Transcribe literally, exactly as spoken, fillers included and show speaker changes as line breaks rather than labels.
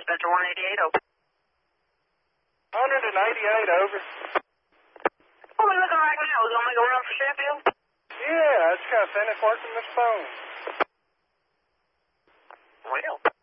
Dispatcher one eighty-eight, over.
one eighty-eight, over.
What are we looking right now? We gonna make a run for Sheffield?
Yeah, I just got finished working this phone.
Well.